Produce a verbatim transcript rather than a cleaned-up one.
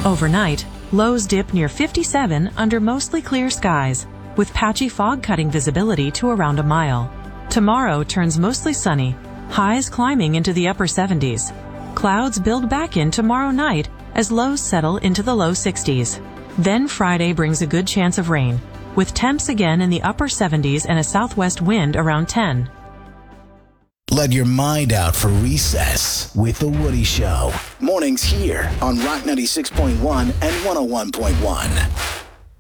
Overnight, lows dip near fifty-seven under mostly clear skies, with patchy fog cutting visibility to around a mile. Tomorrow turns mostly sunny, highs climbing into the upper seventies. Clouds build back in tomorrow night as lows settle into the low sixties. Then Friday brings a good chance of rain, with temps again in the upper seventies and a southwest wind around ten. Let your mind out for recess with The Woody Show. Mornings here on Rock ninety-six point one and one oh one point one.